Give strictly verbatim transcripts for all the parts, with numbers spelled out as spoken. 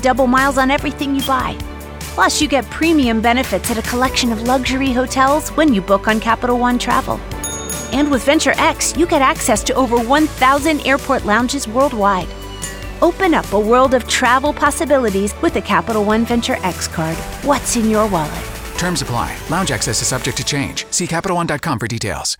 double miles on everything you buy. Plus, you get premium benefits at a collection of luxury hotels when you book on Capital One Travel. And with Venture X, you get access to over one thousand airport lounges worldwide. Open up a world of travel possibilities with the Capital One Venture X card. What's in your wallet? Terms apply. Lounge access is subject to change. See Capital One dot com for details.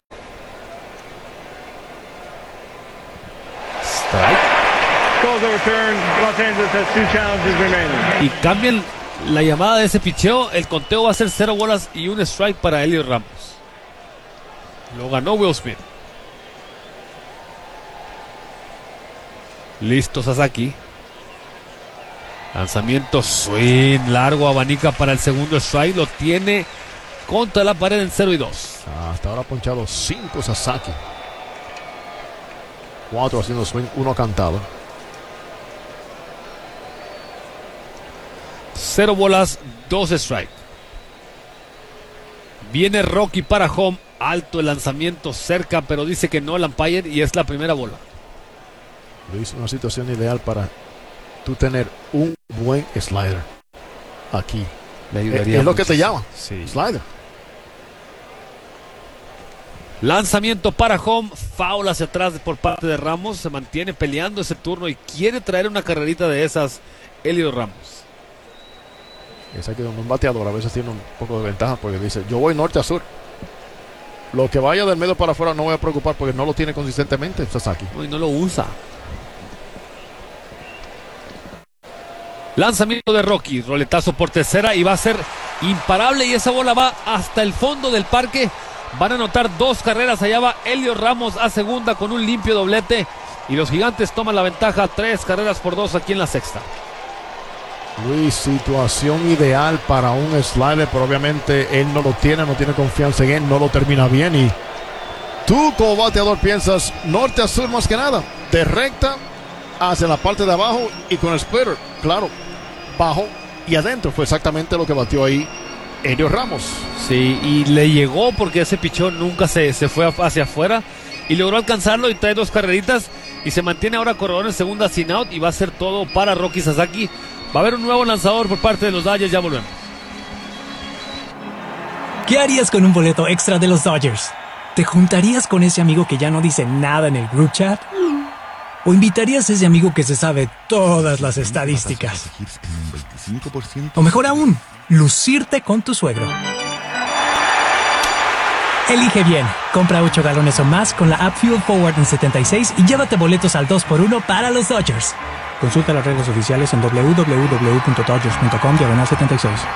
Strike. Calls the return. Los Angeles has two challenges remaining. Y cambian la llamada de ese picheo. El conteo va a ser cero bolas y un strike para Heliot Ramos. Lo ganó Will Smith. Listo Sasaki. Lanzamiento swing, largo, abanica para el segundo strike. Lo tiene contra la pared en cero y dos. Hasta ahora ha ponchado cinco Sasaki. cuatro haciendo swing, uno cantado. cero bolas, dos strike. Viene Rocky para home. Alto el lanzamiento, cerca, pero dice que no el umpire y es la primera bola. Luis, una situación ideal para tú tener un buen slider aquí. Le ayudaría es, es lo mucho. que te llama. Sí. Slider. Lanzamiento para home, foul hacia atrás por parte de Ramos. Se mantiene peleando ese turno y quiere traer una carrerita de esas Heliot Ramos. Es aquí donde un bateador a veces tiene un poco de ventaja porque dice, yo voy norte a sur. Lo que vaya del medio para afuera no voy a preocupar porque no lo tiene consistentemente Sasaki. Uy, no lo usa. Lanzamiento de Rocky, roletazo por tercera y va a ser imparable y esa bola va hasta el fondo del parque. Van a anotar dos carreras, allá va Heliot Ramos a segunda con un limpio doblete y los Gigantes toman la ventaja, tres carreras por dos aquí en la sexta. Luis, situación ideal para un slider, pero obviamente él no lo tiene, no tiene confianza en él, no lo termina bien y tú como bateador piensas norte a sur más que nada, de recta hacia la parte de abajo y con el splitter, claro, bajo y adentro, fue exactamente lo que batió ahí Heliot Ramos. Sí, y le llegó porque ese pichón nunca se, se fue hacia afuera y logró alcanzarlo y trae dos carreritas y se mantiene ahora corredor en segunda sin out y va a ser todo para Rocky Sasaki. Va a haber un nuevo lanzador por parte de los Dodgers, ya volvemos. ¿Qué harías con un boleto extra de los Dodgers? ¿Te juntarías con ese amigo que ya no dice nada en el group chat? ¿O invitarías a ese amigo que se sabe todas las estadísticas? O mejor aún, lucirte con tu suegro. Elige bien. Compra ocho galones o más con la app Fuel Forward en setenta y seis y llévate boletos al dos por uno para los Dodgers. Consulta las reglas oficiales en doble u doble u doble u punto dodgers punto com diagonal setenta y seis.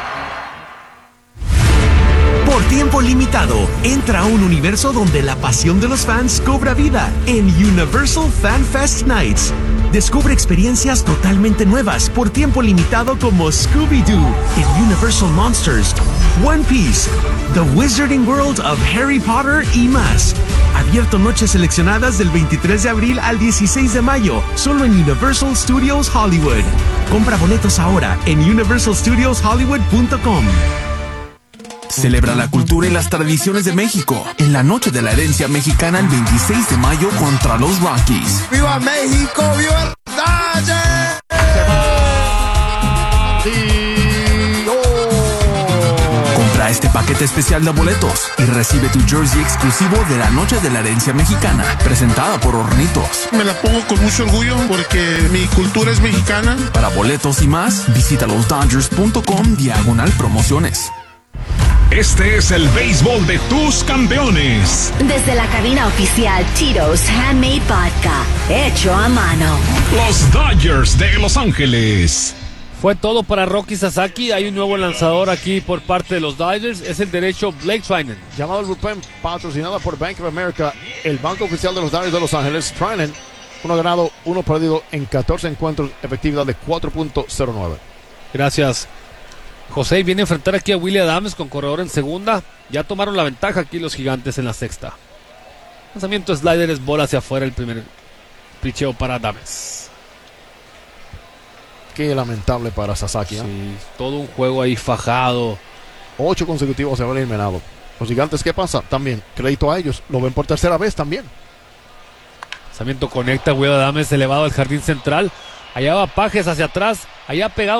Por tiempo limitado, entra a un universo donde la pasión de los fans cobra vida en Universal Fan Fest Nights. Descubre experiencias totalmente nuevas por tiempo limitado como Scooby-Doo en Universal Monsters, One Piece, The Wizarding World of Harry Potter y más. Abierto noches seleccionadas del veintitrés de abril al dieciséis de mayo, solo en Universal Studios Hollywood. Compra boletos ahora en universal studios hollywood punto com. Celebra la cultura y las tradiciones de México en la Noche de la Herencia Mexicana el veintiséis de mayo contra los Rockies. ¡Viva México! ¡Viva Dodgers! Compra este paquete especial de boletos y recibe tu jersey exclusivo de la Noche de la Herencia Mexicana, presentada por Hornitos. Me la pongo con mucho orgullo porque mi cultura es mexicana. Para boletos y más, visita los dodgers punto com diagonal promociones. Este es el béisbol de tus campeones. Desde la cabina oficial Tito's Handmade Vodka, hecho a mano. Los Dodgers de Los Ángeles. Fue todo para Rocky Sasaki. Hay un nuevo lanzador aquí por parte de los Dodgers. Es el derecho Blake Treinen. Llamado al bullpen, patrocinada por Bank of America, el banco oficial de los Dodgers de Los Ángeles. Treinen, uno ganado, uno perdido en catorce encuentros, efectividad de cuatro punto cero nueve. Gracias, José. Viene a enfrentar aquí a Willy Adames con corredor en segunda. Ya tomaron la ventaja aquí los Gigantes en la sexta. Lanzamiento slider, es bola hacia afuera, el primer picheo para Adames. Qué lamentable para Sasaki. ¿eh? Sí, todo un juego ahí fajado. Ocho consecutivos se van eliminados. Los Gigantes, ¿qué pasa? También, crédito a ellos. Lo ven por tercera vez también. Lanzamiento conecta, Willy Adames elevado al jardín central. Allá va Pajes hacia atrás. Allá pegado